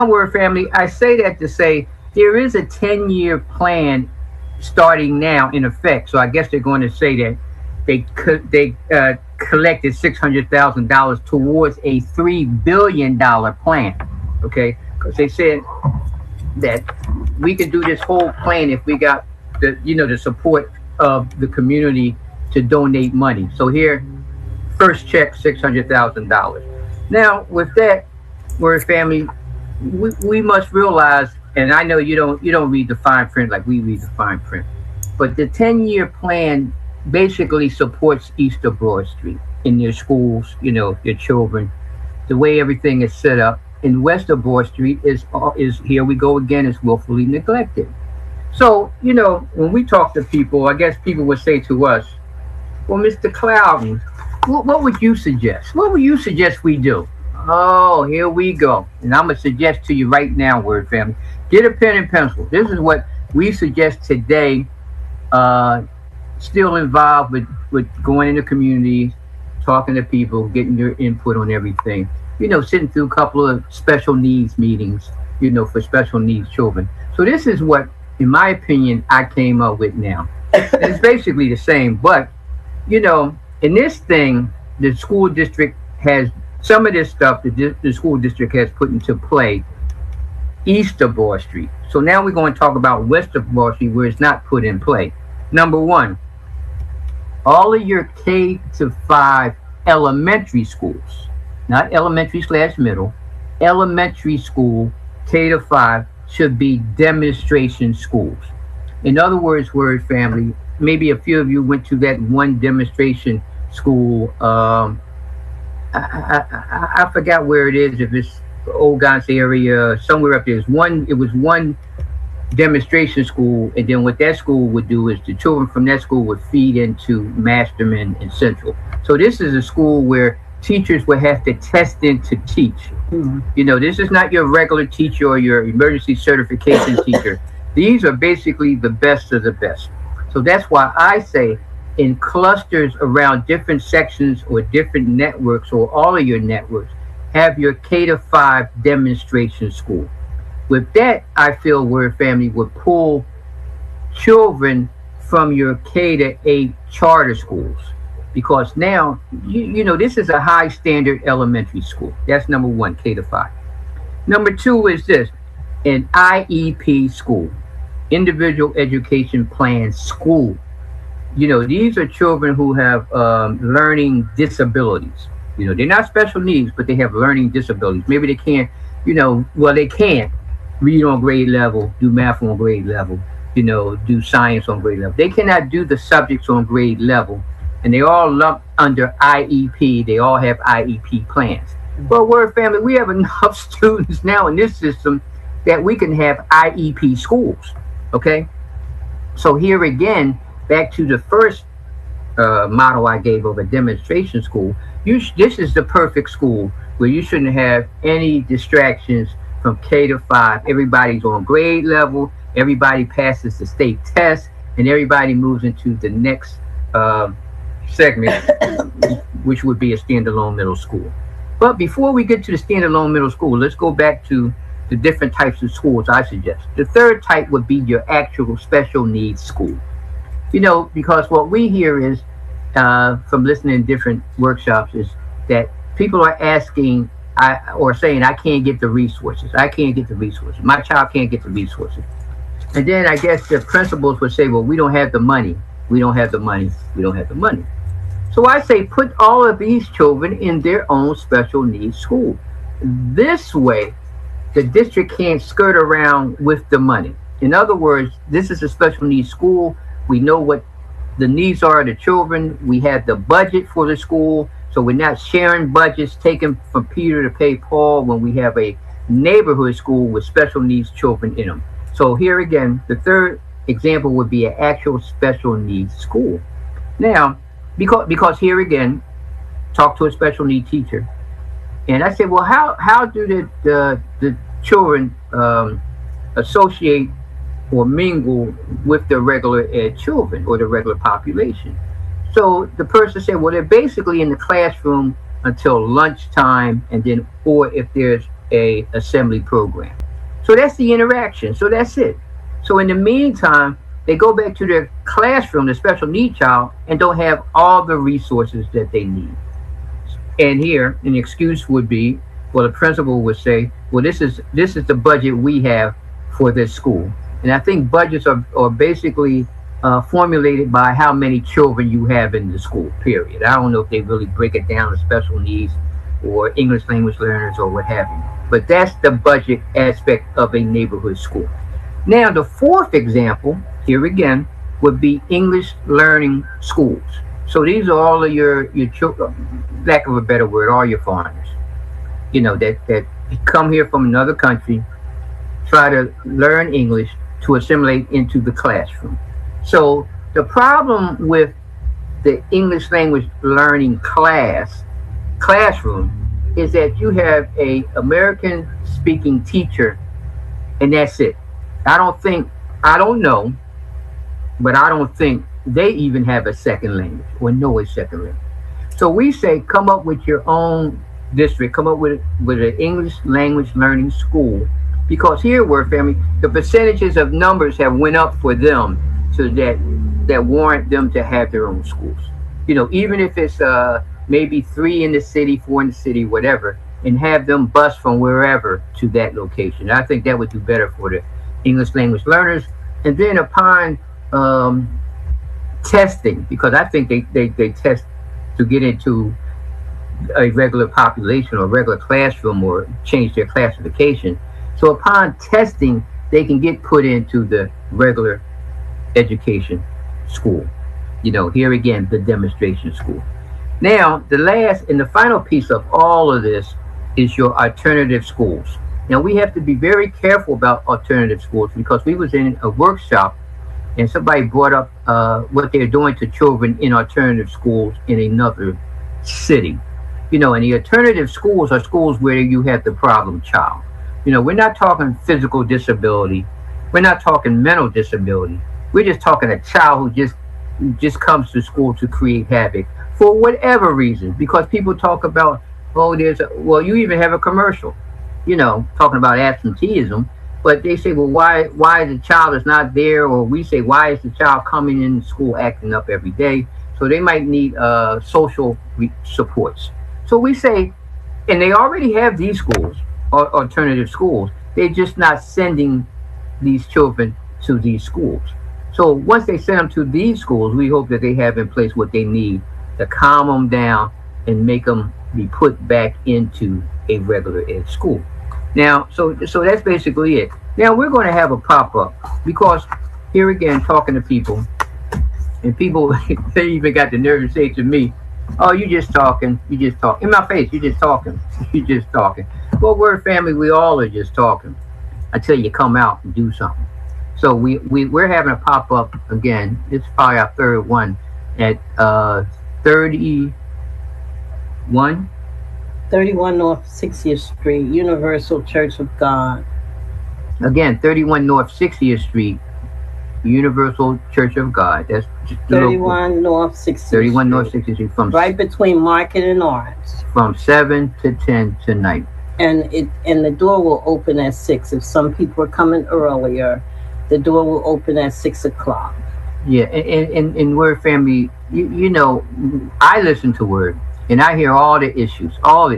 Word family, I say that to say there is a 10-year plan starting now in effect. So I guess they're going to say that they collected $600,000 towards a $3 billion plan. Okay, because they said that we could do this whole plan if we got the support of the community to donate money. So here, first check $600,000. Now with that, word family, we must realize, and I know you don't read the fine print like we read the fine print, but the 10-year plan basically supports East of Broad Street in their schools, their children, the way everything is set up. And West of Broad Street is here we go again, is willfully neglected. So when we talk to people, I guess people would say to us, well, Mr. Clouden, what would you suggest? What would you suggest we do? Oh, here we go. And I'm going to suggest to you right now, word family, get a pen and pencil. This is what we suggest today. Still involved with going into communities, talking to people, getting your input on everything. Sitting through a couple of special needs meetings, for special needs children. So this is what, in my opinion, I came up with now. And it's basically the same, but, in this thing, the school district has some of this stuff that the school district has put into play east of Broad Street. So now we're going to talk about west of Broad Street where it's not put in play. Number one, all of your K-5 elementary schools, not elementary/middle, elementary school K-5 should be demonstration schools. In other words, word family, maybe a few of you went to that one demonstration school. I forgot where it is, if it's Old Gans area, somewhere up there. It was one demonstration school, and then what that school would do is the children from that school would feed into Masterman and Central. So this is a school where teachers would have to test in to teach. This is not your regular teacher or your emergency certification teacher. These are basically the best of the best. So that's why I say in clusters around different sections or different networks or all of your networks, have your K-5 demonstration school. With that, I feel word family would pull children from your K-8 charter schools, because now this is a high standard elementary school. That's number one, K-5. Number two is this, an IEP school, individual education plan school. These are children who have learning disabilities. They're not special needs, but they have learning disabilities. Maybe they can't, they can't read on grade level, do math on grade level, do science on grade level. They cannot do the subjects on grade level, and they all lump under IEP. They all have IEP plans. Well, word family, we have enough students now in this system that we can have IEP schools. Okay, so here again, back to the first model I gave of a demonstration school. This is the perfect school where you shouldn't have any distractions from K-5. Everybody's on grade level. Everybody passes the state test, and everybody moves into the next segment, which would be a standalone middle school. But before we get to the standalone middle school, let's go back to the different types of schools I suggest. The third type would be your actual special needs school. Because what we hear is, from listening to different workshops, is that people are asking or saying, I can't get the resources. I can't get the resources. My child can't get the resources. And then I guess the principals would say, well, we don't have the money. We don't have the money. We don't have the money. So I say, put all of these children in their own special needs school. This way, the district can't skirt around with the money. In other words, this is a special needs school. We know what the needs are of the children. We have the budget for the school. So we're not sharing budgets taken from Peter to pay Paul when we have a neighborhood school with special needs children in them. So here again, the third example would be an actual special needs school. Now, because here again, talk to a special need teacher, and I said, well, how do the children associate or mingle with the regular ed children or the regular population? So the person said, well, they're basically in the classroom until lunchtime, and then, or if there's a assembly program. So that's the interaction. So that's it. So in the meantime, they go back to their classroom, the special need child, and don't have all the resources that they need. And here, an excuse would be, well, the principal would say, well, this is the budget we have for this school. And I think budgets are basically formulated by how many children you have in the school, period. I don't know if they really break it down to special needs or English language learners or what have you. But that's the budget aspect of a neighborhood school. Now, the fourth example, here again, would be English learning schools. So these are all of your children, lack of a better word, all your foreigners, that come here from another country, try to learn English to assimilate into the classroom. So the problem with the English language learning classroom is that you have a American speaking teacher, and that's it. I don't know, but I don't think they even have a second language or know a second language. So we say, come up with your own district, come up with an English language learning school, because here, Word Family, the percentages of numbers have went up for them, so that warrant them to have their own schools. Even if it's maybe 3 in the city, 4 in the city, whatever, and have them bus from wherever to that location. I think that would do better for the English language learners. And then upon testing, because I think they test to get into a regular population or regular classroom or change their classification. So upon testing, they can get put into the regular education school. Here again, the demonstration school. Now, the last and the final piece of all of this is your alternative schools. Now, we have to be very careful about alternative schools, because we was in a workshop and somebody brought up what they're doing to children in alternative schools in another city. And the alternative schools are schools where you have the problem child. We're not talking physical disability. We're not talking mental disability. We're just talking a child who just comes to school to create havoc for whatever reason. Because people talk about, you even have a commercial, talking about absenteeism. But they say, well, why the child is not there? Or we say, why is the child coming in school acting up every day? So they might need social supports. So we say, and they already have these schools, alternative schools. They're just not sending these children to these schools. So once they send them to these schools, we hope that they have in place what they need to calm them down and make them be put back into a regular ed school. Now, so that's basically it. Now we're going to have a pop-up, because here again, talking to people, and people, they even got the nerve to say to me, oh, you just talking, in my face, you just talking. Well, Word Family, we all are just talking until you come out and do something. So we're having a pop-up again. It's probably our third one at 31 North 60th Street, Universal Church of God. Again, 31 North 60th Street, Universal Church of God. That's 31 North 60th 31 North 60th Street. From right between Market and Orange. From 7 to 10 tonight. And the door will open at 6. If some people are coming earlier, the door will open at 6 o'clock. Yeah, and Word Family, I listen to Word, and I hear all the issues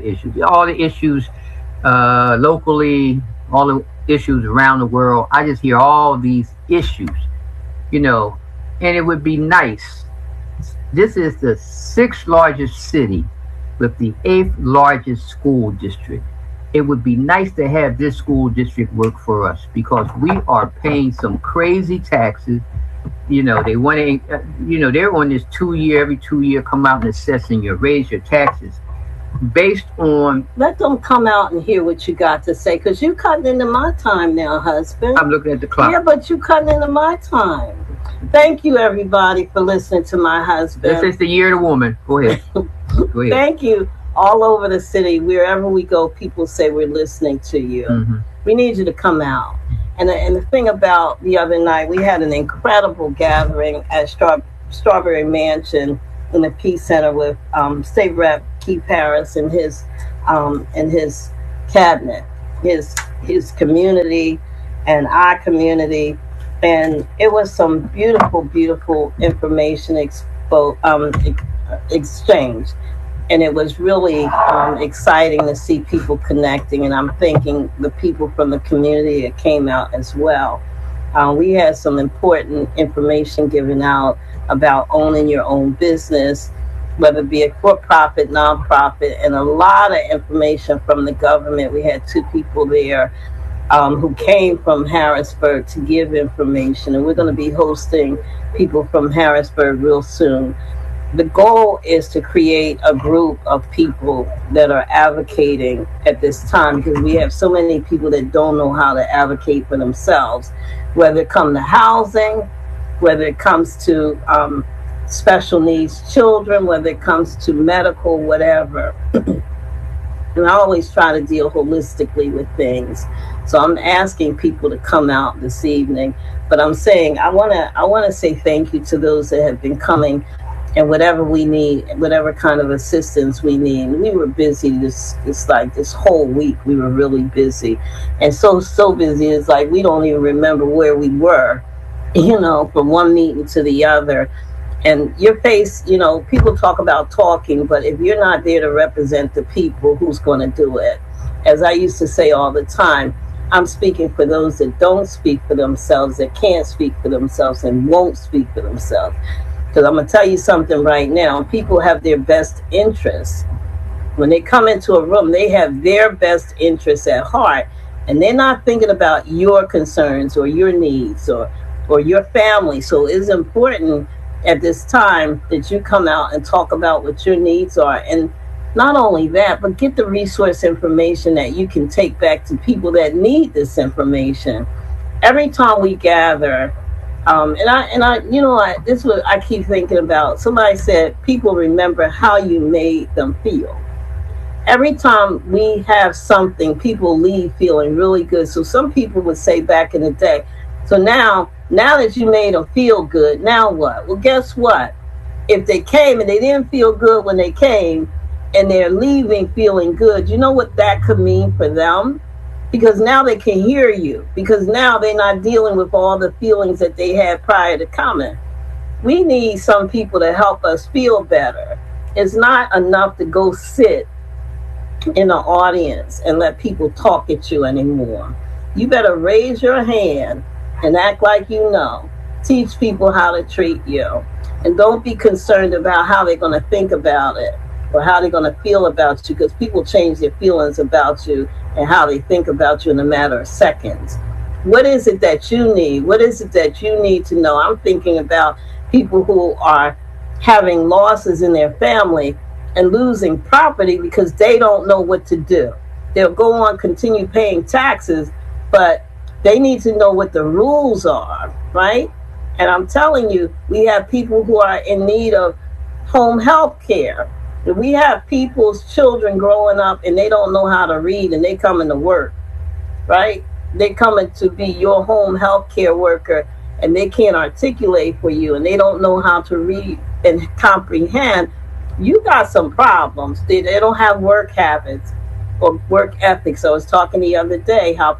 locally, all the issues around the world. I just hear all these issues, and it would be nice. This is the 6th largest city with the 8th largest school district. It would be nice to have this school district work for us, because we are paying some crazy taxes. They want to, they're on this every 2 year come out and assessing raise your taxes based on. Let them come out and hear what you got to say, because you cutting into my time now, husband. I'm looking at the clock. Yeah, but you cutting into my time. Thank you, everybody, for listening to my husband. This is the year of the woman. Go ahead. Thank you. All over the city, wherever we go, people say we're listening to you. Mm-hmm. We need you to come out. And the thing about the other night, we had an incredible gathering at Strawberry Mansion in the Peace Center with State Rep Keith Harris and his cabinet. his community and our community, and it was some beautiful information exchange, and it was really exciting to see people connecting. And I'm thanking the people from the community that came out as well. We had some important information given out about owning your own business, whether it be a for-profit, non-profit, and a lot of information from the government. We had two people there who came from Harrisburg to give information, and we're going to be hosting people from Harrisburg real soon. The goal is to create a group of people that are advocating at this time, because we have so many people that don't know how to advocate for themselves, whether it comes to housing, whether it comes to special needs children, whether it comes to medical, whatever. And I always try to deal holistically with things. So I'm asking people to come out this evening. But I'm saying I want to say thank you to those that have been coming, and whatever we need, whatever kind of assistance we need. We were busy this whole week. We were really busy, and so busy. It's like we don't even remember where we were, from one meeting to the other. And your face, people talk about talking, but if you're not there to represent the people, who's going to do it? As I used to say all the time, I'm speaking for those that don't speak for themselves, that can't speak for themselves, and won't speak for themselves. Because I'm going to tell you something right now. People have their best interests. When they come into a room, they have their best interests at heart. And they're not thinking about your concerns or your needs or your family. So it's important at this time that you come out and talk about what your needs are. And not only that, but get the resource information that you can take back to people that need this information. Every time we gather, this is what I keep thinking about. Somebody said people remember how you made them feel. Every time we have something, people leave feeling really good. So some people would say back in the day, so now that you made them feel good, now what? Well, guess what? If they came and they didn't feel good when they came, and they're leaving feeling good, you know what that could mean for them? Because now they can hear you, because now they're not dealing with all the feelings that they had prior to coming. We need some people to help us feel better. It's not enough to go sit in the audience and let people talk at you anymore. You better raise your hand and act like you know. Teach people how to treat you. And don't be concerned about how they're going to think about it or how they're going to feel about you, because people change their feelings about you and how they think about you in a matter of seconds. What is it that you need? What is it that you need to know? I'm thinking about people who are having losses in their family and losing property because they don't know what to do. They'll go on, continue paying taxes, but they need to know what the rules are, right? And I'm telling you, we have people who are in need of home health care. We have people's children growing up and they don't know how to read, and they coming to work, right? They coming to be your home health care worker, and they can't articulate for you, and they don't know how to read and comprehend. You got some problems. They don't have work habits or work ethics. I was talking the other day how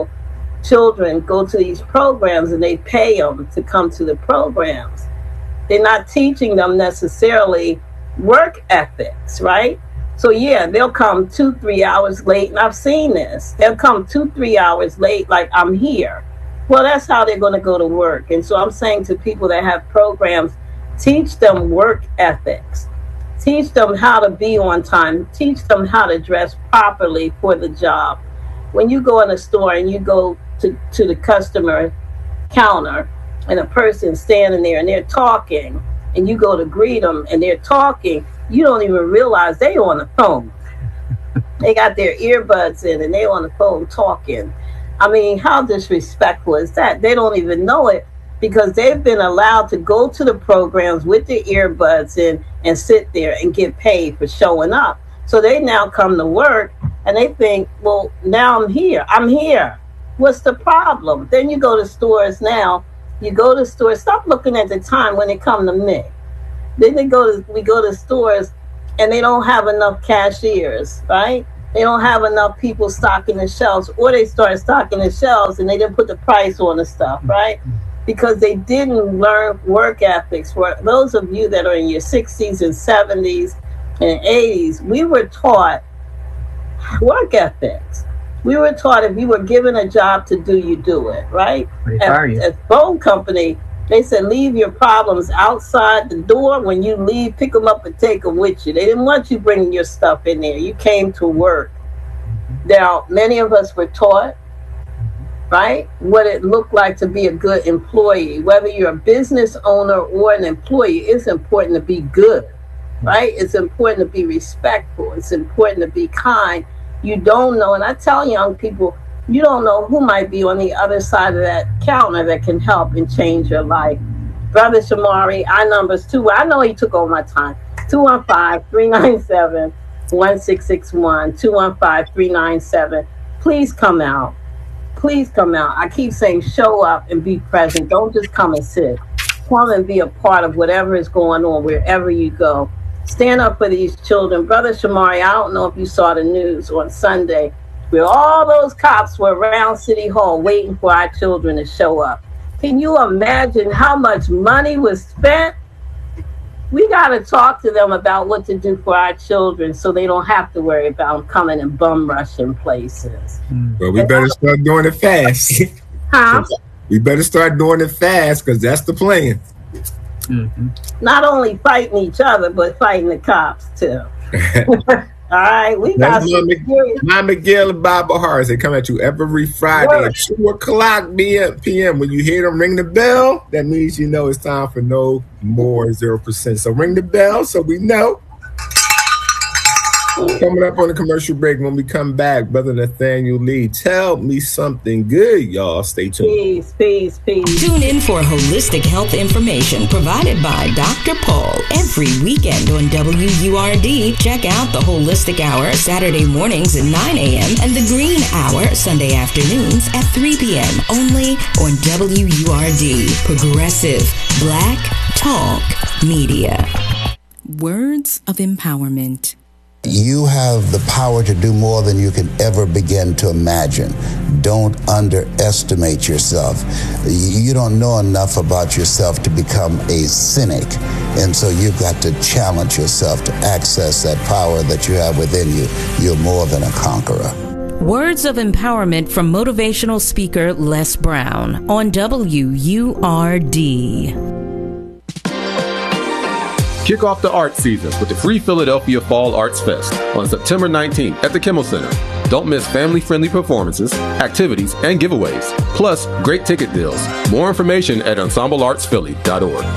children go to these programs and they pay them to come to the programs. They're not teaching them necessarily work ethics, right? So yeah, they'll come 2-3 hours late, and I've seen this. They'll come 2-3 hours late, like, I'm here. Well, that's how they're going to go to work. And so I'm saying to people that have programs, teach them work ethics. Teach them how to be on time. Teach them how to dress properly for the job. When you go in a store and you go to the customer counter and a person standing there and they're talking, and you go to greet them and they're talking, you don't even realize they're on the phone. They got their earbuds in and they're on the phone talking. I mean, how disrespectful is that? They don't even know it because they've been allowed to go to the programs with their earbuds in and sit there and get paid for showing up. So they now come to work and they think, well, now I'm here. What's the problem? Then you go to stores now. You go to stores. Stop looking at the time when they come to me. Then we go to stores and they don't have enough cashiers, right? they don't have enough people stocking the shelves, or they start stocking the shelves and they didn't put the price on the stuff, right? Because they didn't learn work ethics. For those of you that are in your 60s and 70s and 80s, we were taught work ethics. We were taught if you were given a job to do, you do it, right? At Bold Company, they said leave your problems outside the door. When you leave, pick them up and take them with you. They didn't want you bringing your stuff in there. You came to work. Now, many of us were taught, right, what it looked like to be a good employee. Whether you're a business owner or an employee, it's important to be good, right? It's important to be respectful. It's important to be kind. You don't know, and I tell young people, you don't know who might be on the other side of that counter that can help and change your life. Brother Shamari, our number's 2. I know he took all my time. 215-397-1661. 215-397. Please come out. Please come out. I keep saying show up and be present. Don't just come and sit. Come and be a part of whatever is going on wherever you go. Stand up for these children. Brother Shamari, I don't know if you saw the news on Sunday where all those cops were around City Hall waiting for our children to show up. Can you imagine how much money was spent? We got to talk to them about what to do for our children so they don't have to worry about them coming and bum rushing places. Well, we better start doing it fast. Huh? We better start doing it fast because that's the plan. Not only fighting each other, but fighting the cops too. All right, we got Mom McGill and Bob Bahars. They come at you every Friday at 2:00 p.m. When you hear them ring the bell, that means you know it's time for no more 0%. So ring the bell so we know. Coming up on the commercial break, when we come back, Brother Nathaniel Lee, tell me something good, y'all. Stay tuned. Peace. Tune in for holistic health information provided by Dr. Paul every weekend on WURD. Check out the Holistic Hour Saturday mornings at 9 a.m. and the Green Hour Sunday afternoons at 3 p.m. only on WURD. Progressive Black Talk Media. Words of empowerment. You have the power to do more than you can ever begin to imagine. Don't underestimate yourself. You don't know enough about yourself to become a cynic. And so you've got to challenge yourself to access that power that you have within you. You're more than a conqueror. Words of empowerment from motivational speaker Les Brown on WURD. Kick off the art season with the free Philadelphia Fall Arts Fest on September 19th at the Kimmel Center. Don't miss family-friendly performances, activities, and giveaways, plus great ticket deals. More information at ensembleartsphilly.org.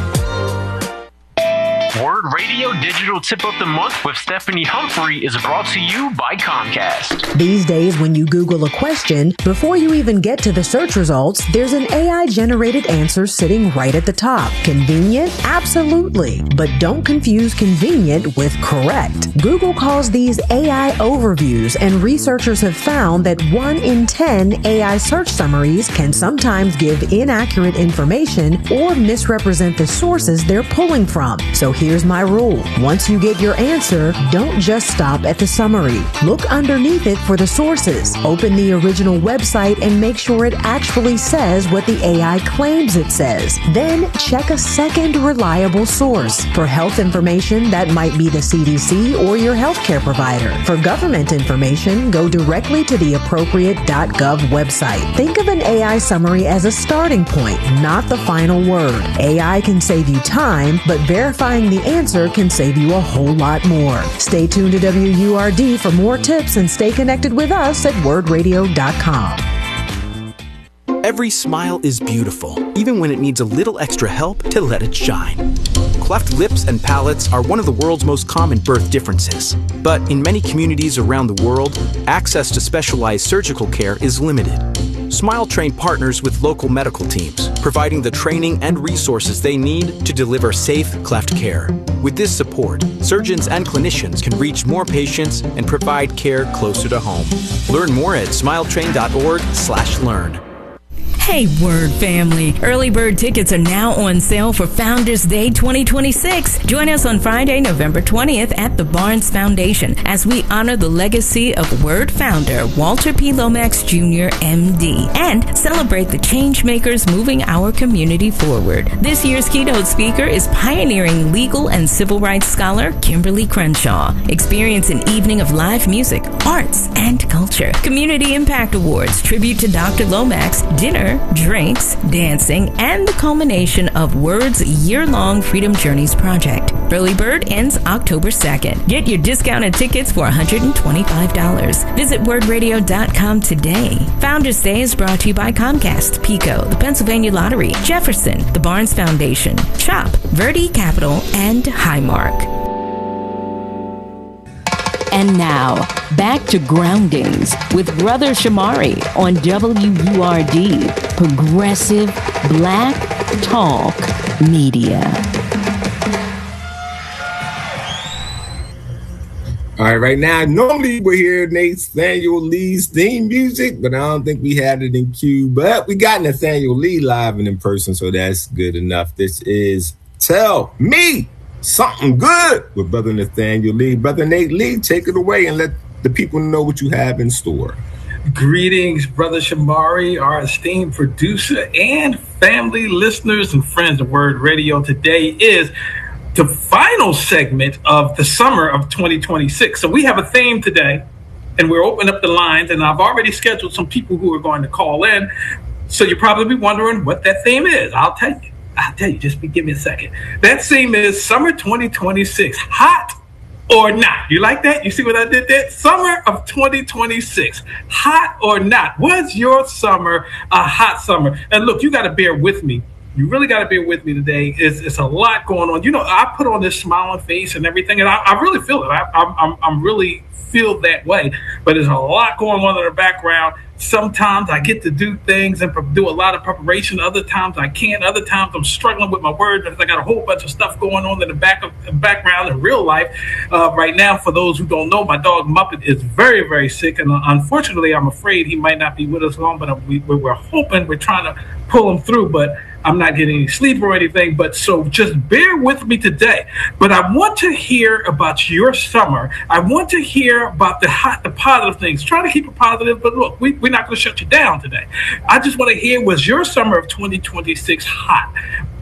Word Radio Digital Tip of the Month with Stephanie Humphrey is brought to you by Comcast. These days, when you Google a question, before you even get to the search results, there's an AI-generated answer sitting right at the top. Convenient? Absolutely. But don't confuse convenient with correct. Google calls these AI overviews, and researchers have found that 1 in 10 AI search summaries can sometimes give inaccurate information or misrepresent the sources they're pulling from. So here's my rule. Once you get your answer, don't just stop at the summary. Look underneath it for the sources. Open the original website and make sure it actually says what the AI claims it says. Then check a second reliable source. For health information, that might be the CDC or your healthcare provider. For government information, go directly to the appropriate .gov website. Think of an AI summary as a starting point, not the final word. AI can save you time, but verifying the answer can save you a whole lot more. Stay tuned to WURD for more tips and stay connected with us at wordradio.com. Every smile is beautiful, even when it needs a little extra help to let it shine. Cleft lips and palates are one of the world's most common birth differences. But in many communities around the world, access to specialized surgical care is limited. SmileTrain partners with local medical teams, providing the training and resources they need to deliver safe cleft care. With this support, surgeons and clinicians can reach more patients and provide care closer to home. Learn more at smiletrain.org/learn. Hey, Word family. Early bird tickets are now on sale for Founders Day 2026. Join us on Friday, November 20th at the Barnes Foundation as we honor the legacy of Word founder Walter P. Lomax Jr., MD, and celebrate the change makers moving our community forward. This year's keynote speaker is pioneering legal and civil rights scholar Kimberly Crenshaw. Experience an evening of live music, arts, and culture. Community Impact Awards, tribute to Dr. Lomax, dinner, drinks, dancing, and the culmination of Word's year-long Freedom Journeys project. Early bird ends October 2nd. Get your discounted tickets for $125. Visit wordradio.com today. Founders Day is brought to you by Comcast, PECO, the Pennsylvania Lottery, Jefferson, the Barnes Foundation, CHOP, Verde Capital, and Highmark. And now, back to Groundings with Brother Shamari on WURD, Progressive Black Talk Media. All right, right now, normally we're here Nathaniel Lee's theme music, but I don't think we had it in queue. But we got Nathaniel Lee live and in person, so that's good enough. This is Tell Me Something Good with Brother Nathaniel Lee. Brother Nate Lee, take it away and let the people know what you have in store. Greetings, Brother Shamari, our esteemed producer, and family listeners and friends of Word Radio. Today is the final segment of the summer of 2026. So we have a theme today, and we're opening up the lines, and I've already scheduled some people who are going to call in. So you're probably wondering what that theme is. I'll tell you, just give me a second. That theme is Summer 2026, hot or not. You like that? You see what I did there? Summer of 2026, hot or not. Was your summer a hot summer? And look, you got to bear with me. You really got to bear with me today. It's a lot going on. You know, I put on this smiling face and everything, and I really feel it. I'm really feel that way. But there's a lot going on in the background. Sometimes I get to do things and do a lot of preparation. Other times I can't. Other times I'm struggling with my words because I got a whole bunch of stuff going on in the background in real life. Right now, for those who don't know, my dog Muppet is very, very sick. And unfortunately, I'm afraid he might not be with us long. But we're hoping, we're trying to pull him through. But I'm not getting any sleep or anything, but so just bear with me today. But I want to hear about your summer. I want to hear about the positive things. Try to keep it positive, but look, we're not going to shut you down today. I just want to hear, was your summer of 2026 hot?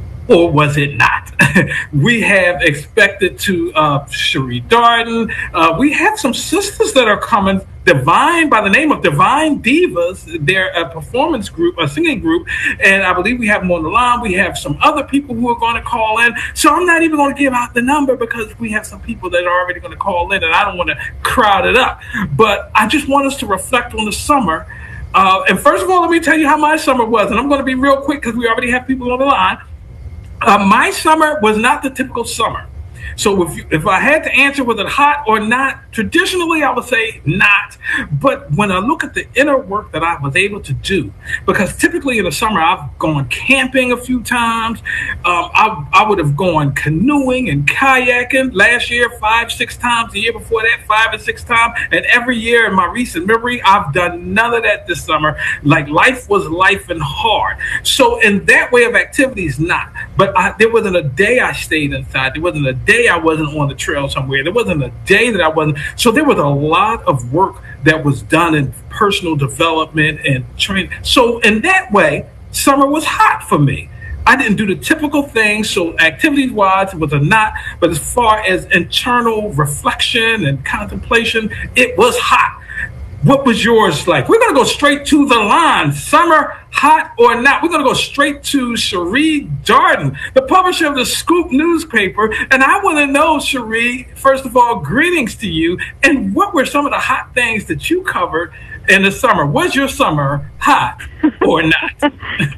Or was it not? We have expected to Cherie Darden. We have some sisters that are coming, Divine, by the name of Divine Divas. They're a performance group, a singing group, and I believe we have them on the line. We have some other people who are going to call in. So I'm not even going to give out the number because we have some people that are already going to call in, and I don't want to crowd it up. But I just want us to reflect on the summer. And first of all, let me tell you how my summer was, and I'm going to be real quick because we already have people on the line. My summer was not the typical summer. So if I had to answer was it hot or not, traditionally I would say not. But when I look at the inner work that I was able to do, because typically in the summer I've gone camping a few times. I would have gone canoeing and kayaking last year 5-6 times. The year before that 5 or 6 times. And every year in my recent memory, I've done none of that this summer. Like life was life and hard. So in that way of activities, not. But there wasn't a day I stayed inside. There wasn't a day I wasn't on the trail somewhere. There wasn't a day that I wasn't. So there was a lot of work that was done in personal development and training. So in that way, summer was hot for me. I didn't do the typical things. So activities-wise, it was a not. But as far as internal reflection and contemplation, it was hot. What was yours like? We're going to go straight to the line. Summer, hot or not? We're going to go straight to Cherie Darden, the publisher of the Scoop newspaper. And I want to know, Cherie, first of all, greetings to you. And what were some of the hot things that you covered in the summer? Was your summer hot or not?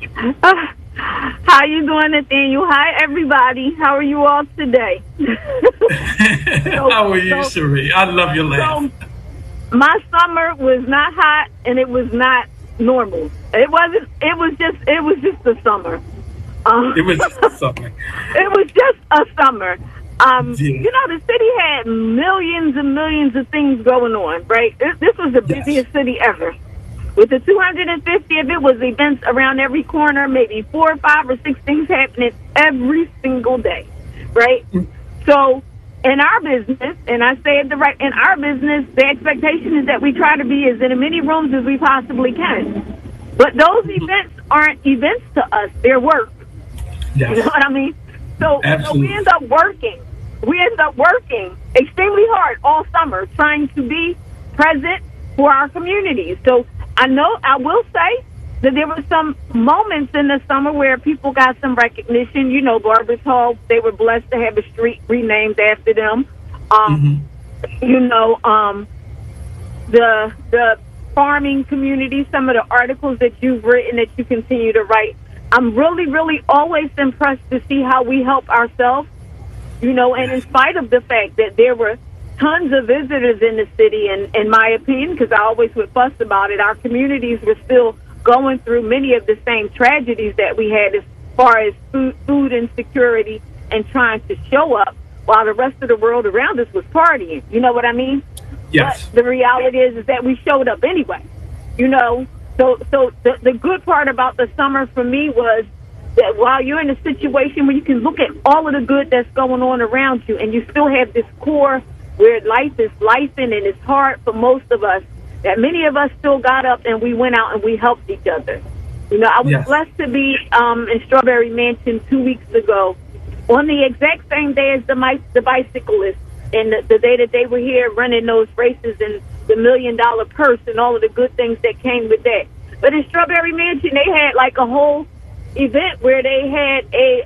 How you doing, Nathaniel? Hi, everybody. How are you all today? How are you, Cherie? I love your laugh. My summer was not hot and it was not normal. It wasn't. It was just a summer. It was just a summer. It was just a summer. You know, the city had millions and millions of things going on, right? This was the busiest city ever. With the 250th, it was events around every corner, maybe 4 or 5 or 6 things happening every single day, right? So in our business, and I say it in our business, the expectation is that we try to be as in as many rooms as we possibly can. But those events aren't events to us; they're work. Yes. You know what I mean? So we end up working. We end up working extremely hard all summer, trying to be present for our communities. So I will say that there were some moments in the summer where people got some recognition. You know, Barbers Hall, they were blessed to have a street renamed after them. You know, the farming community, some of the articles that you've written, that you continue to write. I'm really, really always impressed to see how we help ourselves, you know, and in spite of the fact that there were tons of visitors in the city, and in my opinion, because I always would fuss about it, our communities were still going through many of the same tragedies that we had as far as food insecurity and trying to show up while the rest of the world around us was partying. You know what I mean? Yes. But the reality is that we showed up anyway, you know. So the good part about the summer for me was that while you're in a situation where you can look at all of the good that's going on around you, and you still have this core where life is lifing and it's hard for most of us, that many of us still got up and we went out and we helped each other. You know, I was blessed to be in Strawberry Mansion 2 weeks ago on the exact same day as the bicyclists, and the day that they were here running those races and the $1 million purse and all of the good things that came with that. But in Strawberry Mansion, they had like a whole event where they had a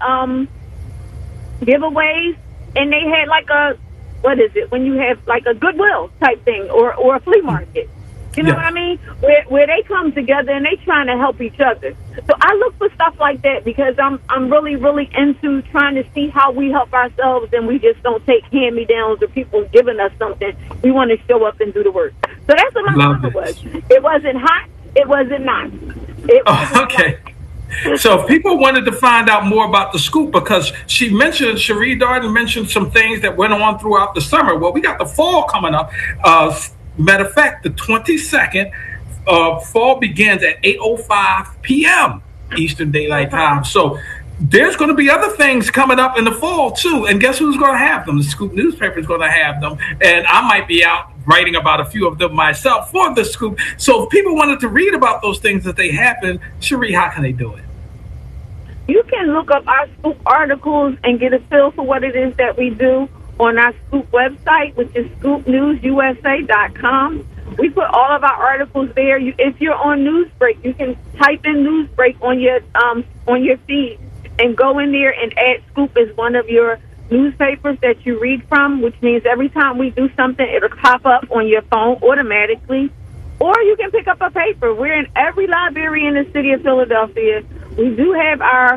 giveaways, and they had like a, what is it, when you have like a Goodwill type thing or a flea market. You know what I mean? Where they come together and they trying to help each other. So I look for stuff like that because I'm really, really into trying to see how we help ourselves, and we just don't take hand-me-downs or people giving us something. We want to show up and do the work. So that's what my summer was. It wasn't hot. It wasn't not. Okay. So if people wanted to find out more about the Scoop, because Cherie Darden mentioned some things that went on throughout the summer. Well, we got the fall coming up. Matter of fact, the 22nd, fall begins at 8:05 p.m. Eastern Daylight Time. So there's going to be other things coming up in the fall, too. And guess who's going to have them? The Scoop newspaper is going to have them. And I might be out writing about a few of them myself for the Scoop. So if people wanted to read about those things that they happen, Cherie, how can they do it? You can look up our Scoop articles and get a feel for what it is that we do on our Scoop website, which is scoopnewsusa.com. We put all of our articles there. If you're on Newsbreak, you can type in Newsbreak on your feed and go in there and add Scoop as one of your newspapers that you read from, which means every time we do something, it'll pop up on your phone automatically. Or you can pick up a paper. We're in every library in the city of Philadelphia. We do have our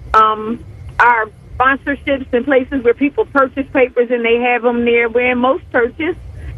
sponsorships in places where people purchase papers and they have them there. We're in most churches,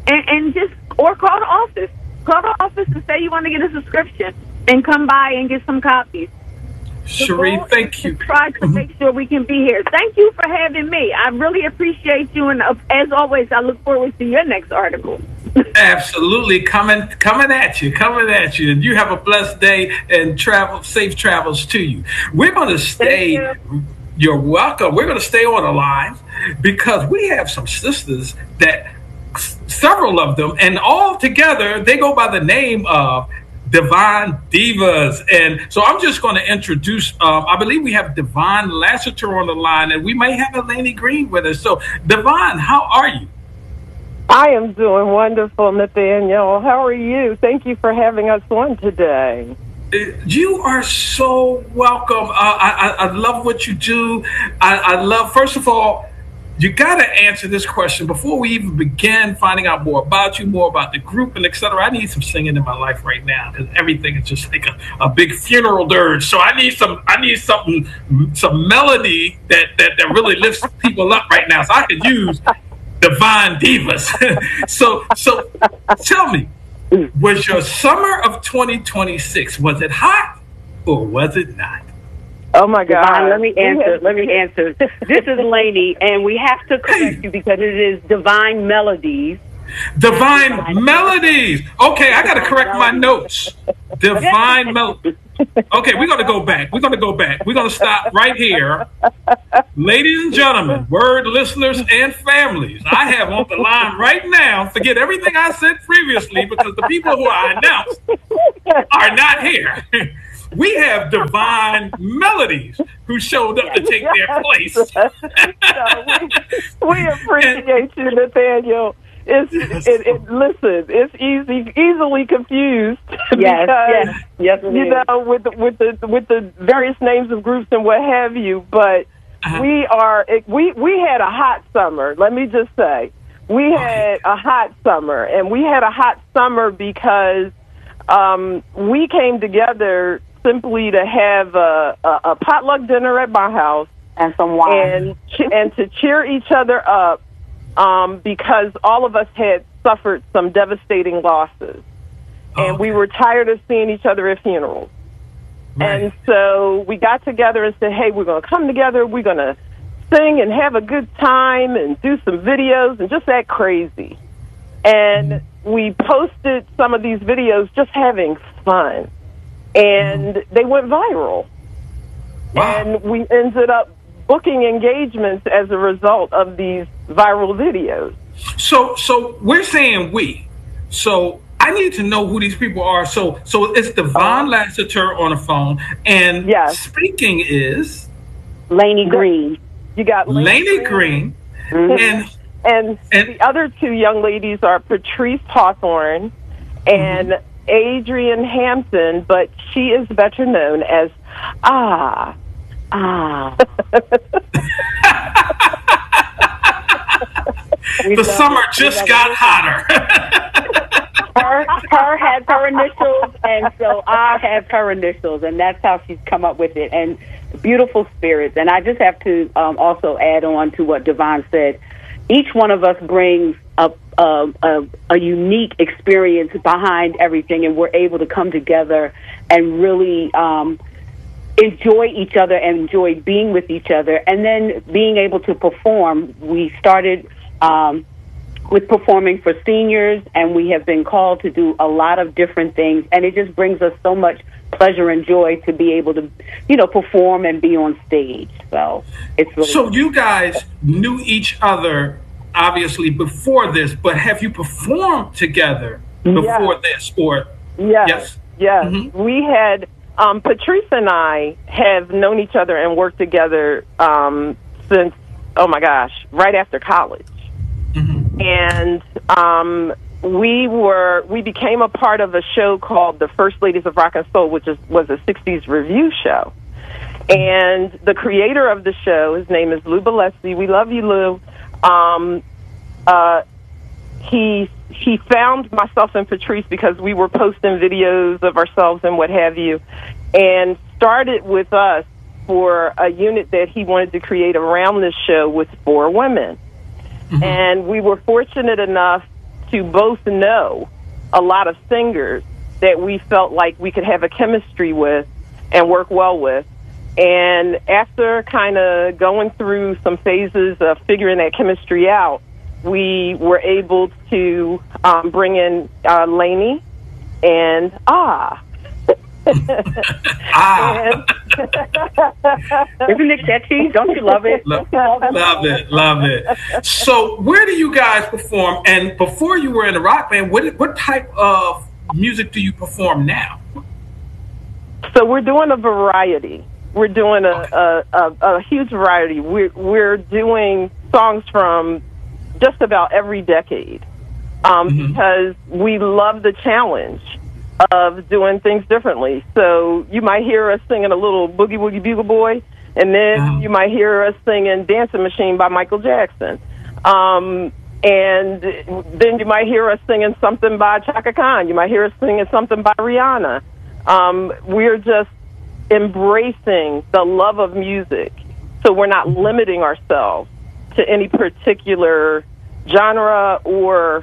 or call the office. Call the office and say you want to get a subscription and come by and get some copies. Cherie, thank you. Try to make sure we can be here. Thank you for having me. I really appreciate you, and as always, I look forward to your next article. Absolutely, coming at you, and you have a blessed day and safe travels to you. We're going to stay. You're welcome. We're going to stay on the line because we have some sisters that, several of them, and all together they go by the name of Divine Divas. And so I'm just going to introduce, I believe we have Divine Lassiter on the line, and we may have Eleni Green with us. So Divine, how are you? I am doing wonderful, Nathaniel. How are you? Thank you for having us on today. You are so welcome. I love what you do. I love, first of all, you got to answer this question before we even begin finding out more about you, more about the group, and etc. I need some singing in my life right now because everything is just like a big funeral dirge. So I need some melody that really lifts people up right now. So I could use Divine Divas. So tell me, was your summer of 2026, was it hot or was it not? Oh my God! Divine, let me answer. This is Lainey, and we have to correct you because it is Divine Melodies. Divine Melodies. Okay, I got to correct my notes. Divine Melody. Okay, we're going to go back. We're going to stop right here. Ladies and gentlemen, word listeners and families, I have on the line right now, forget everything I said previously because the people who I announced are not here. We have Divine Melodies who showed up to take their place. We appreciate you, Nathaniel. Listen, it's easily confused. Yes, you know, with the various names of groups and what have you. But we had a hot summer. Let me just say, we had a hot summer, and we had a hot summer because we came together simply to have a potluck dinner at my house and some wine and to cheer each other up. Because all of us had suffered some devastating losses. And we were tired of seeing each other at funerals. Right. And so we got together and said, hey, we're going to come together. We're going to sing and have a good time and do some videos and just act crazy. And we posted some of these videos just having fun. And they went viral. Wow. And we ended up booking engagements as a result of these viral videos. So we're saying we. So I need to know who these people are. So it's Devon Lassiter on the phone, and speaking is Lainey Green. You got Lainey Green. Mm-hmm. And the other two young ladies are Patrice Hawthorne and Adrienne Hampton, but she is better known as The summer just got hotter. Her has her initials, and so I have her initials, and that's how she's come up with it. And beautiful spirits. And I just have to also add on to what Devon said. Each one of us brings a unique experience behind everything, and we're able to come together and really enjoy each other and enjoy being with each other, and then being able to perform. We started with performing for seniors, and we have been called to do a lot of different things, and it just brings us so much pleasure and joy to be able to, perform and be on stage. So it's really so you guys knew each other obviously before this, but have you performed together before this? Or yes. Mm-hmm. We had Patrice and I have known each other and worked together since right after college. Mm-hmm. And we became a part of a show called the First Ladies of Rock and Soul, which was a 60s review show. And the creator of the show, his name is Lou Bellesi. We love you, Lou. He found myself and Patrice because we were posting videos of ourselves and what have you, and started with us for a unit that he wanted to create around this show with 4 women. Mm-hmm. And we were fortunate enough to both know a lot of singers that we felt like we could have a chemistry with and work well with. And after kind of going through some phases of figuring that chemistry out, we were able to bring in Lainey and Isn't it catchy? Don't you love it? Love it. So where do you guys perform? And before you were in the rock band, what type of music do you perform now? So we're doing a variety. We're doing a huge variety. We're doing songs from just about every decade because we love the challenge of doing things differently. So you might hear us singing a little Boogie Woogie Bugle Boy, and then you might hear us singing Dancing Machine by Michael Jackson. And then you might hear us singing something by Chaka Khan. You might hear us singing something by Rihanna. We're just embracing the love of music. So we're not limiting ourselves to any particular genre or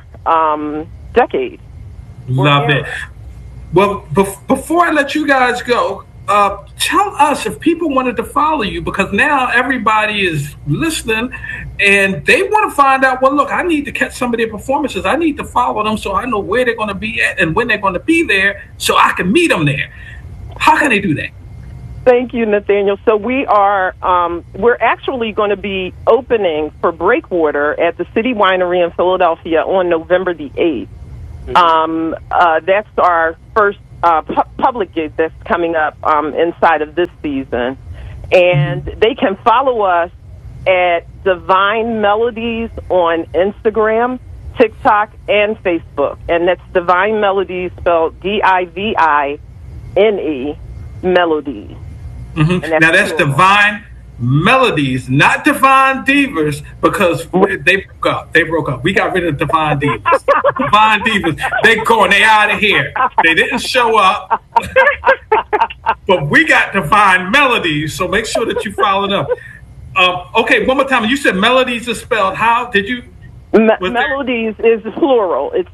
decade. Love it. Well, before I let you guys go, tell us if people wanted to follow you, because now everybody is listening and they want to find out, well, look, I need to catch some of their performances. I need to follow them so I know where they're going to be at and when they're going to be there so I can meet them there. How can they do that? Thank you, Nathaniel. So we are, we're actually going to be opening for Breakwater at the City Winery in Philadelphia on November the 8th. That's our first public gig that's coming up inside of this season. And they can follow us at Divine Melodies on Instagram, TikTok, and Facebook. And that's Divine Melodies, spelled Divine Melodies. Mm-hmm. Now that's Divine Melodies, not Divine Divas, because they broke up. We got rid of Divine Divas. Divine Divas, they out of here. They didn't show up. But we got Divine Melodies, so make sure that you follow them. Okay, one more time. You said Melodies is spelled how? Did you? Melodies is plural. It's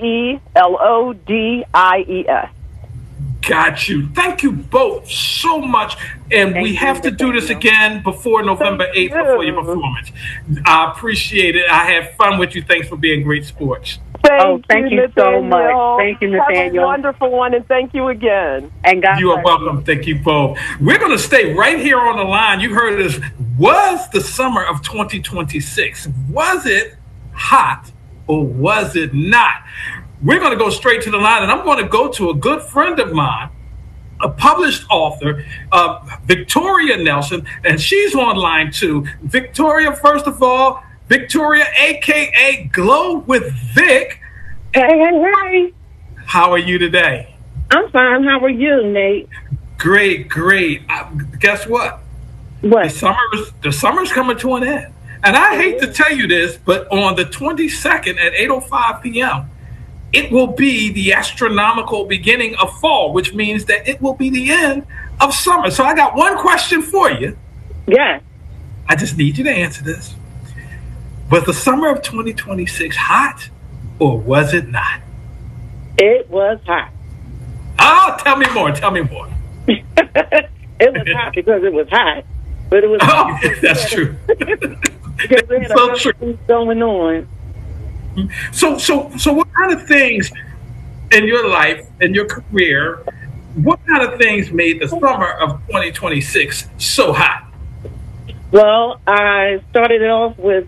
MELODIES. Got you. Thank you both so much. And we have to do this again before November 8th, before your performance. I appreciate it. I had fun with you. Thanks for being great sports. Thank you so much. Thank you, Nathaniel. Have a wonderful one, and thank you again. And God you are welcome. Thank you both. We're going to stay right here on the line. You heard this. Was the summer of 2026, was it hot or was it not? We're going to go straight to the line, and I'm going to go to a good friend of mine, a published author, Victoria Nelson, and she's on line too. Victoria, first of all, Victoria, a.k.a. Glow with Vic. Hey. How are you today? I'm fine. How are you, Nate? Great. Guess what? What? The summer's coming to an end. And I hate to tell you this, but on the 22nd at 8:05 p.m., it will be the astronomical beginning of fall, which means that it will be the end of summer. So I got one question for you. Yeah. I just need you to answer this. Was the summer of 2026 hot or was it not? It was hot. Oh, tell me more. It was hot because it was hot. But it was hot. That's true. Because we had a lot of things going on. So what kind of things in your life, in your career, what kind of things made the summer of 2026 so hot? Well, I started it off with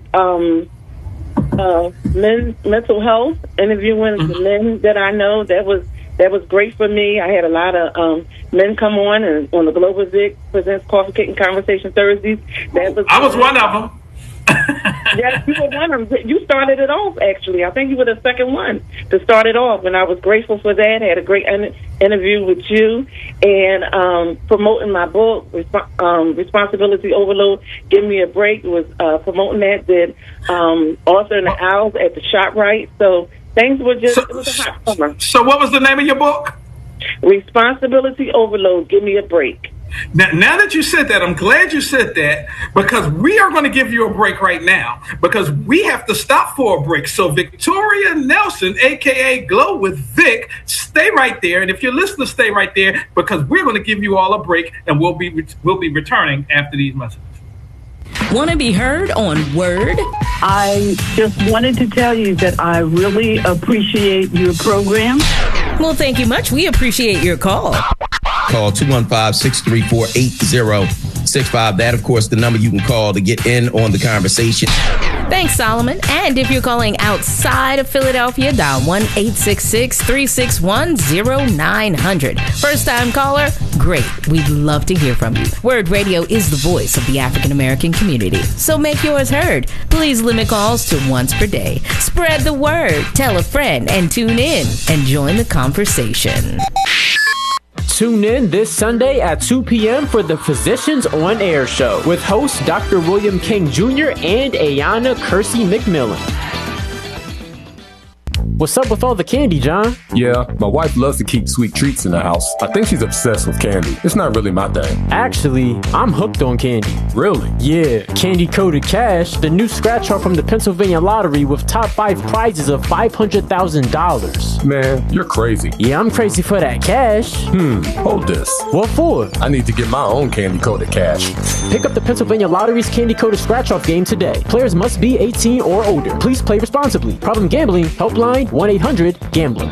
men's mental health, interviewing the men that I know. That was great for me. I had a lot of men come on and on the Global Vic presents Coffee Cake and Conversation Thursdays. I was one of them. Yes, you were one of them. You started it off, actually. I think you were the second one to start it off, and I was grateful for that. I had a great interview with you and promoting my book, Responsibility Overload, Give Me a Break. It was promoting that, did Arthur and the Owls at the ShopRite. So things were just, it was a hot summer. So what was the name of your book? Responsibility Overload, Give Me a Break. Now that you said that, I'm glad you said that, because we are going to give you a break right now because we have to stop for a break. So Victoria Nelson, a.k.a. Glow with Vic, stay right there. And if you're listening, stay right there because we're going to give you all a break and we'll be returning after these messages. Want to be heard on Word? I just wanted to tell you that I really appreciate your program. Well, thank you much. We appreciate your call. Call 215-634-8065. That, of course, the number you can call to get in on the conversation. Thanks, Solomon. And if you're calling outside of Philadelphia, dial 1-866-361-0900. First-time caller? Great. We'd love to hear from you. Word Radio is the voice of the African-American community. So make yours heard. Please limit calls to once per day. Spread the word. Tell a friend and tune in and join the conversation. Tune in this Sunday at 2 p.m. for the Physicians on Air show with host Dr. William King Jr. and Ayanna Kersey McMillan. What's up with all the candy, John? Yeah, my wife loves to keep sweet treats in the house. I think she's obsessed with candy. It's not really my thing. Actually, I'm hooked on candy. Really? Yeah, Candy Coated Cash, the new scratch off from the Pennsylvania Lottery with top 5 prizes of $500,000. Man, you're crazy. Yeah, I'm crazy for that cash. Hold this. What for? I need to get my own Candy Coated Cash. Pick up the Pennsylvania Lottery's Candy Coated Scratch Off game today. Players must be 18 or older. Please play responsibly. Problem gambling, helpline 1-800-GAMBLER.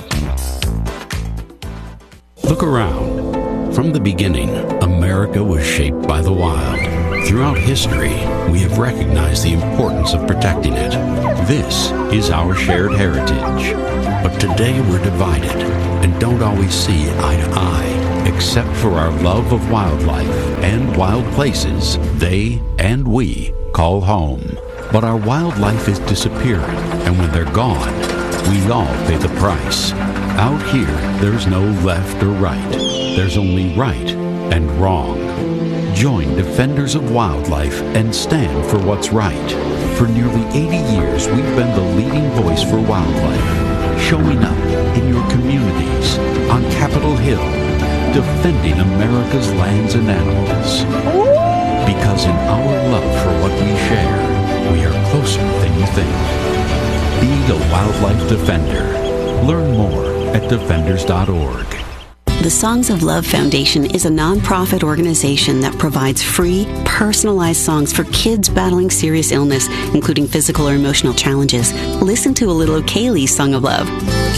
Look around. From the beginning, America was shaped by the wild. Throughout history, we have recognized the importance of protecting it. This is our shared heritage. But today we're divided and don't always see eye to eye, except for our love of wildlife and wild places they and we call home. But our wildlife is disappearing, and when they're gone, we all pay the price. Out here, there's no left or right. There's only right and wrong. Join Defenders of Wildlife and stand for what's right. For nearly 80 years, we've been the leading voice for wildlife, showing up in your communities, on Capitol Hill, defending America's lands and animals. Because in our love for what we share, we are closer than you think. Be a wildlife defender. Learn more at defenders.org. The Songs of Love Foundation is a nonprofit organization that provides free, personalized songs for kids battling serious illness, including physical or emotional challenges. Listen to a little of Kaylee's Song of Love.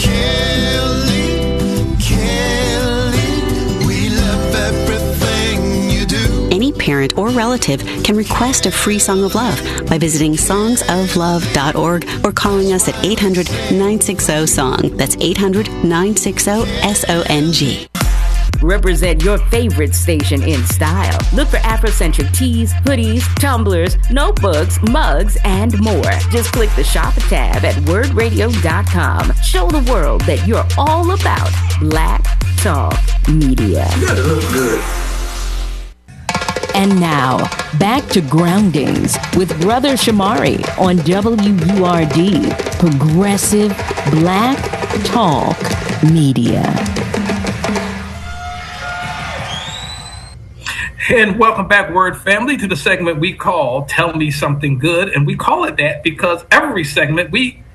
Any parent or relative can request a free Song of Love by visiting songsoflove.org or calling us at 800-960-SONG. That's 800-960-SONG. Represent your favorite station in style. Look for Afrocentric tees, hoodies, tumblers, notebooks, mugs, and more. Just click the Shop tab at wordradio.com. Show the world that you're all about Black Talk Media. You gotta look good. And now, back to Groundings with Brother Shamari on WURD, Progressive Black Talk Media. And welcome back, Word family, to the segment we call Tell Me Something Good. And we call it that because every segment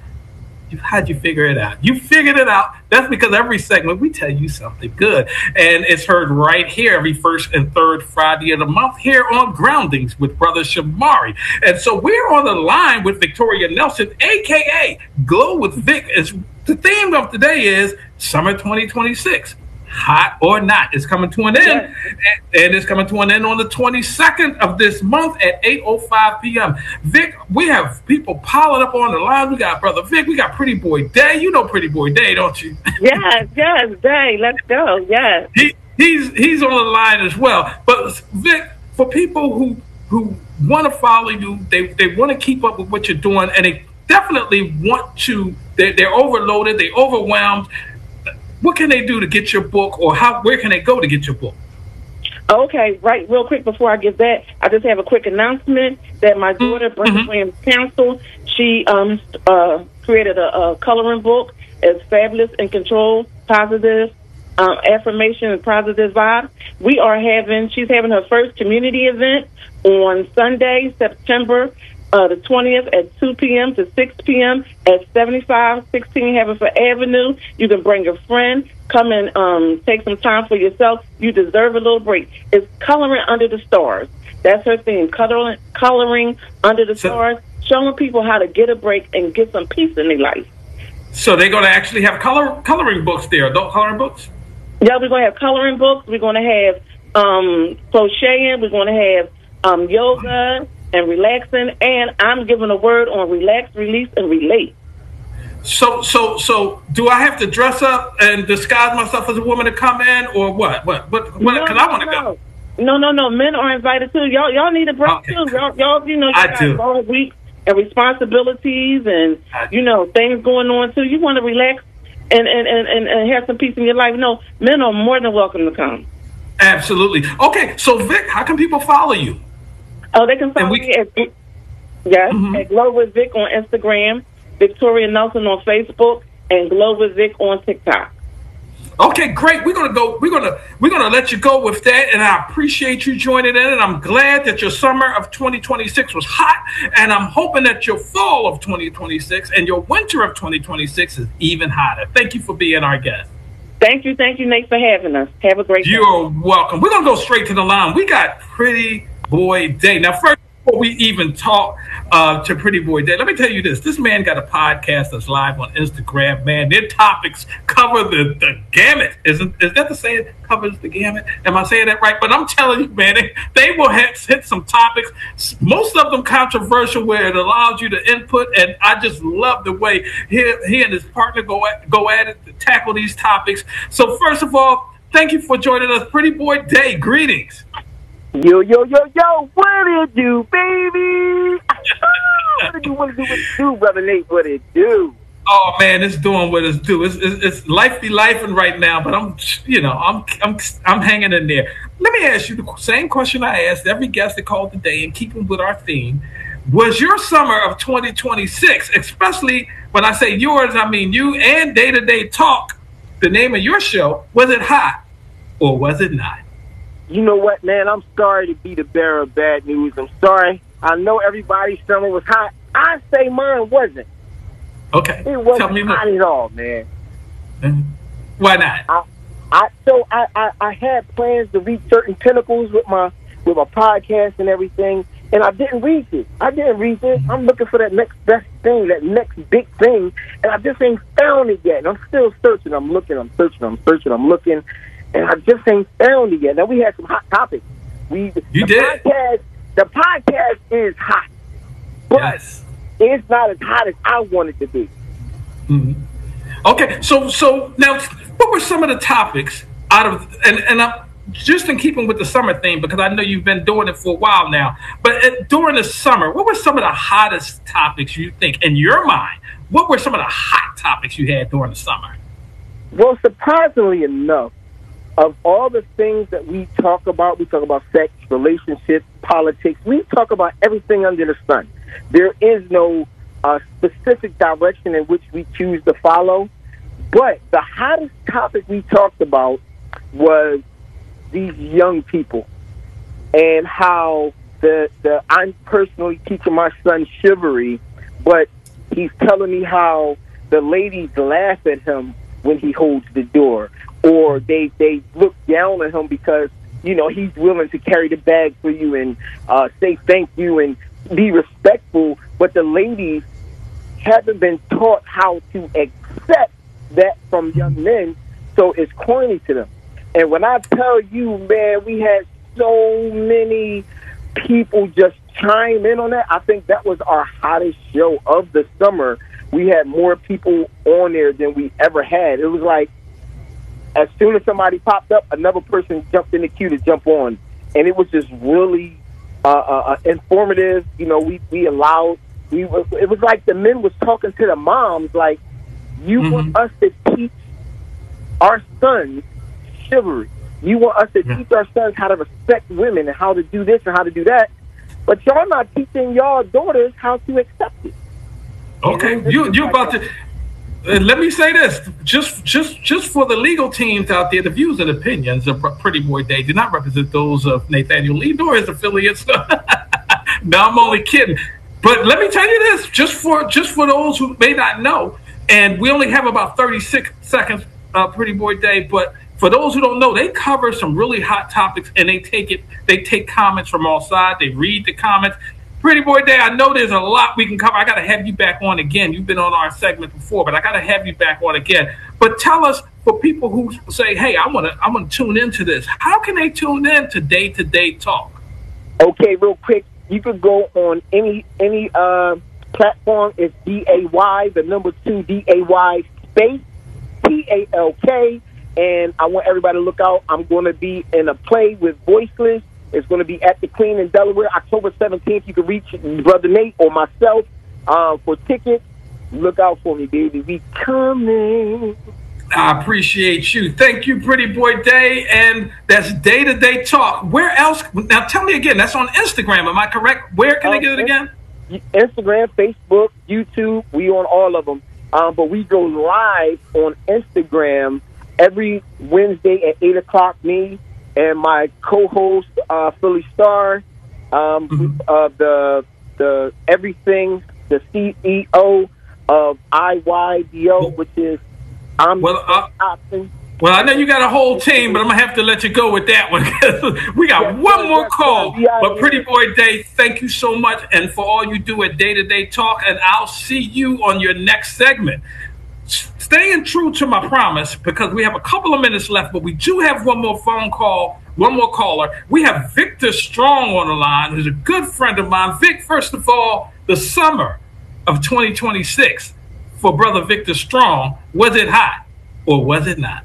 how'd you figure it out? You figured it out. That's because every segment we tell you something good. And it's heard right here every first and third Friday of the month here on Groundings with Brother Shamari. And so we're on the line with Victoria Nelson, a.k.a. Glow with Vic. The theme of today is Summer 2026. Hot or not, it's coming to an end, and it's coming to an end on the 22nd of this month at 8:05 p.m. Vic, we have people piling up on the line. We got Brother Vic, we got Pretty Boy Day. You know Pretty Boy Day, don't you? Yes, Day. Let's go. Yes. He's on the line as well. But Vic, for people who want to follow you, they want to keep up with what you're doing, and they definitely want to. They're overloaded. They're overwhelmed. What can they do to get your book, or where can they go to get your book? Okay, right. Real quick before I get that, I just have a quick announcement that my daughter, Brenda Williams Council, she created a coloring book. It's Fabulous and Control, Positive Affirmation and Positive Vibes. She's having her first community event on Sunday, September the 20th at 2 p.m. to 6 p.m. at 7516 Haverford Avenue. You can bring a friend. Come and take some time for yourself. You deserve a little break. It's Coloring Under the Stars. That's her theme, coloring under the stars, showing people how to get a break and get some peace in their life. So they're going to actually have coloring books there, adult coloring books? Yeah, we're going to have coloring books. We're going to have crocheting. We're going to have yoga and relaxing, and I'm giving a word on relax, release, and relate. So do I have to dress up and disguise myself as a woman to come in, or what? Because I want to go. No. Men are invited too. Y'all need a break too. Y'all, you got long weeks and responsibilities and things going on too. You want to relax and have some peace in your life. No, men are more than welcome to come. Absolutely. Okay, so Vic, how can people follow you? Oh, they can follow me at Glow with Vic on Instagram, Victoria Nelson on Facebook, and Glover Vic on TikTok. Okay, great. We're gonna let you go with that, and I appreciate you joining in. And I'm glad that your summer of 2026 was hot, and I'm hoping that your fall of 2026 and your winter of 2026 is even hotter. Thank you for being our guest. Thank you, Nate, for having us. Have a great day. You're welcome. We're gonna go straight to the line. We got Pretty Boy Day. Now, first, before we even talk to Pretty Boy Day, let me tell you this. This man got a podcast that's live on Instagram, man. Their topics cover the gamut. Is that the saying? Covers the gamut? Am I saying that right? But I'm telling you, man, they will hit some topics, most of them controversial, where it allows you to input, and I just love the way he and his partner go at it to tackle these topics. So first of all, thank you for joining us, Pretty Boy Day. Greetings. Yo, what it do, baby? What it do, Brother Nate? What it do? Oh man, it's doing what it's due. It's life be lifing right now, but I'm hanging in there. Let me ask you the same question I asked every guest that called today, and keeping with our theme. Was your summer of 2026, especially when I say yours, I mean you and Day to Day Talk, the name of your show, was it hot or was it not? You know what, man? I'm sorry to be the bearer of bad news. I'm sorry. I know everybody's summer was hot. I say mine wasn't. Okay. It wasn't hot at all, man. Why not? I had plans to reach certain pinnacles with my podcast and everything, and I didn't reach it. I'm looking for that next best thing, that next big thing, and I just ain't found it yet. And I'm still searching. I'm looking. I'm looking. And I just ain't found it yet. Now, we had some hot topics. The podcast is hot. But yes. It's not as hot as I want it to be. Mm-hmm. Okay, so now, what were some of the topics out of, and I'm just in keeping with the summer theme, because I know you've been doing it for a while now, but during the summer, what were some of the hottest topics you think, in your mind, what were some of the hot topics you had during the summer? Well, surprisingly enough, of all the things that we talk about sex, relationships, politics, we talk about everything under the sun. There is no specific direction in which we choose to follow. But the hottest topic we talked about was these young people and how I'm personally teaching my son chivalry, but he's telling me how the ladies laugh at him when he holds the door, or they look down on him because, he's willing to carry the bag for you and say thank you and be respectful, but the ladies haven't been taught how to accept that from young men, so it's corny to them. And when I tell you, man, we had so many people just chime in on that. I think that was our hottest show of the summer. We had more people on there than we ever had. It was like, as soon as somebody popped up, another person jumped in the queue to jump on. And it was just really informative. We allowed, it was like the men was talking to the moms, like, you want us to teach our sons chivalry. You want us to teach our sons how to respect women and how to do this and how to do that. But y'all not teaching y'all daughters how to accept it. Okay, you about to... let me say this, just for the legal teams out there, the views and opinions of Pretty Boy Day do not represent those of Nathaniel Lee nor his affiliates. No, I'm only kidding. But let me tell you this, just for those who may not know, and we only have about 36 seconds, Pretty Boy Day, but for those who don't know, they cover some really hot topics, and they take comments from all sides, they read the comments. Pretty Boy Day, I know there's a lot we can cover. I got to have you back on again. You've been on our segment before, but I got to have you back on again. But tell us, for people who say, hey, I want to tune into this, how can they tune in to Day Talk? Okay, real quick, you could go on any platform. It's DAY, the number 2 DAY space, TALK. And I want everybody to look out. I'm going to be in a play with Voiceless. It's going to be at the Queen in Delaware, October 17th. You can reach Brother Nate or myself for tickets. Look out for me, baby. We coming. I appreciate you. Thank you, Pretty Boy Day. And that's Day to Day Talk. Where else? Now, tell me again. That's on Instagram. Am I correct? Where can they get it again? Instagram, Facebook, YouTube. We on all of them. but we go live on Instagram every Wednesday at 8 o'clock. Me and my co-host, Philly Star, the everything, the CEO of IYDO, which is Option. Well, I know you got a whole team, but I'm going to have to let you go with that one. We got one more call. But Pretty Boy Day, thank you so much. And for all you do at Day to Day Talk, and I'll see you on your next segment. Staying true to my promise, because we have a couple of minutes left, but we do have one more caller. We have Victor Strong on the line, who's a good friend of mine. Vic, first of all, the summer of 2026 for Brother Victor Strong, was it hot or was it not?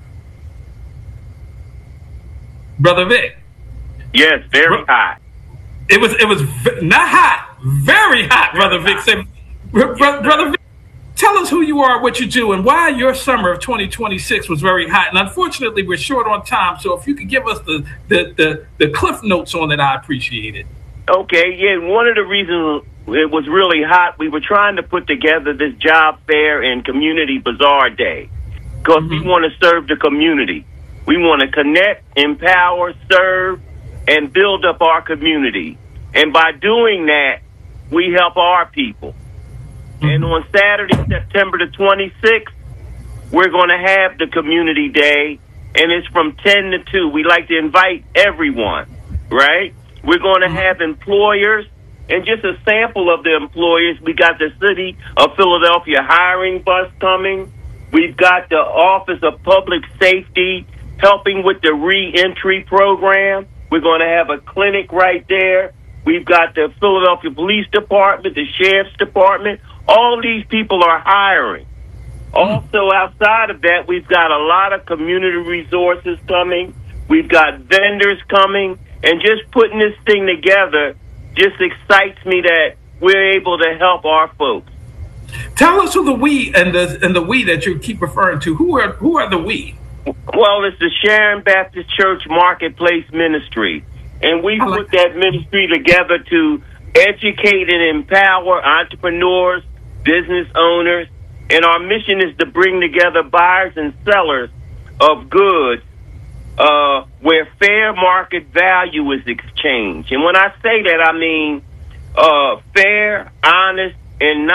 Brother Vic. Yes, very hot. It was not hot, very hot, Brother Vic said. Brother Vic, tell us who you are, what you do, and why your summer of 2026 was very hot. And unfortunately, we're short on time, so if you could give us the cliff notes on it, I appreciate it. Okay, yeah, one of the reasons it was really hot, we were trying to put together this job fair and community bazaar day because we want to serve the community. We want to connect, empower, serve, and build up our community. And by doing that, we help our people. And on Saturday, September the 26th, we're going to have the community day, and it's from 10 to 2. We like to invite everyone, right? We're going to have employers, and just a sample of the employers, we got the City of Philadelphia hiring bus coming. We've got the Office of Public Safety helping with the re-entry program. We're going to have a clinic right there. We've got the Philadelphia Police Department, the Sheriff's Department. All these people are hiring. Also, outside of that, we've got a lot of community resources coming. We've got vendors coming. And just putting this thing together just excites me that we're able to help our folks. Tell us who the we and the we that you keep referring to. Who are the we? Well, it's the Sharon Baptist Church Marketplace Ministry. And we put that ministry together to educate and empower entrepreneurs, business owners. And our mission is to bring together buyers and sellers of goods where fair market value is exchanged. And when I say that, I mean fair, honest, and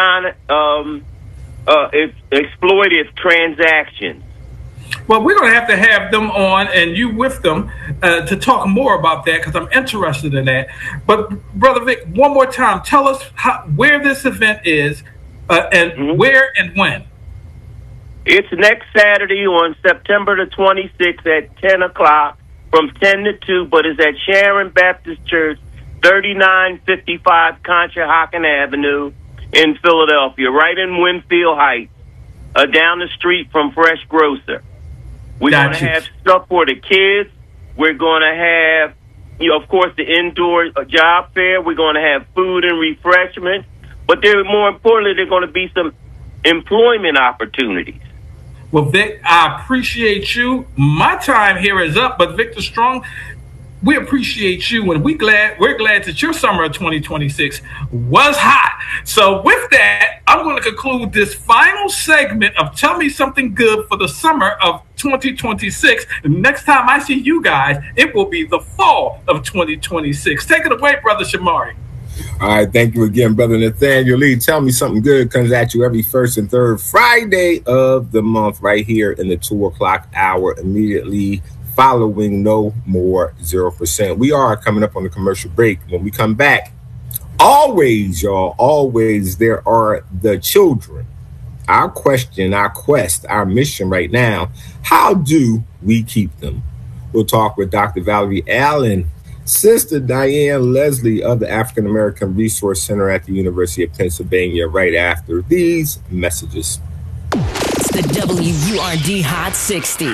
non-exploitative transactions. Well, we're going to have them on, and you with them, to talk more about that, because I'm interested in that. But, Brother Vic, one more time, tell us where this event is, and where and when. It's next Saturday on September the 26th at 10 o'clock, from 10 to 2, but it's at Sharon Baptist Church, 3955 Conshohocken Avenue in Philadelphia, right in Winfield Heights, down the street from Fresh Grocer. We're going to have stuff for the kids. We're going to have, of course, the indoor job fair. We're going to have food and refreshments. But more importantly, there are going to be some employment opportunities. Well, Vic, I appreciate you. My time here is up, but Victor Strong, we appreciate you, and we're glad that your summer of 2026 was hot. So with that, I'm going to conclude this final segment of Tell Me Something Good for the summer of 2026. And next time I see you guys, it will be the fall of 2026. Take it away, Brother Shamari. All right, thank you again, Brother Nathaniel Lee. Tell Me Something Good comes at you every first and third Friday of the month right here in the 2 o'clock hour, immediately following No More 0%. We are coming up on the commercial break. When we come back, always, y'all, always there are the children. Our question, our quest, our mission right now, how do we keep them? We'll talk with Dr. Valerie Allen, Sister Diane Leslie of the African American Resource Center at the University of Pennsylvania right after these messages. It's the WURD Hot 60.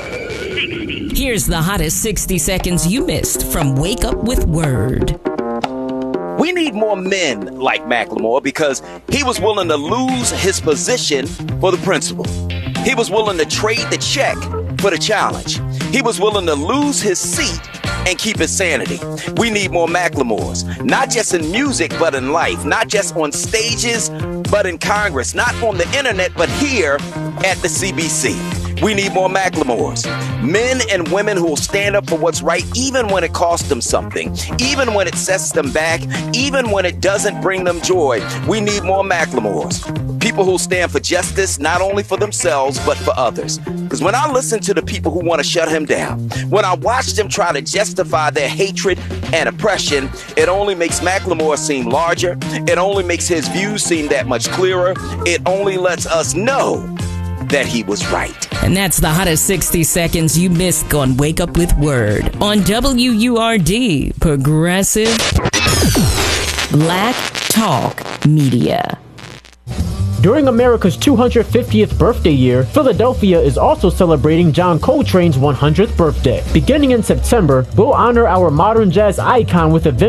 Here's the hottest 60 seconds you missed from Wake Up with Word. We need more men like Macklemore because he was willing to lose his position for the principal. He was willing to trade the check for the challenge. He was willing to lose his seat and keep his sanity. We need more Macklemores, not just in music, but in life, not just on stages, but in Congress, not on the internet, but here at the CBC. We need more Macklemores. Men and women who will stand up for what's right, even when it costs them something, even when it sets them back, even when it doesn't bring them joy. We need more Macklemores. People who stand for justice, not only for themselves, but for others. Because when I listen to the people who want to shut him down, when I watch them try to justify their hatred and oppression, it only makes Macklemore seem larger. It only makes his views seem that much clearer. It only lets us know that he was right. And that's the hottest 60 seconds you missed on Wake Up with Word on WURD, Progressive Black Talk Media. During America's 250th birthday year, Philadelphia is also celebrating John Coltrane's 100th birthday. Beginning in September, we'll honor our modern jazz icon with events